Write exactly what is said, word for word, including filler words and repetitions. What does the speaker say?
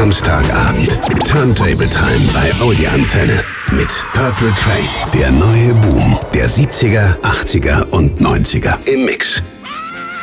Samstagabend. Turntable Time bei Audi Antenne. Mit Purple Train. Der neue Boom der siebziger, achtziger und neunziger im Mix.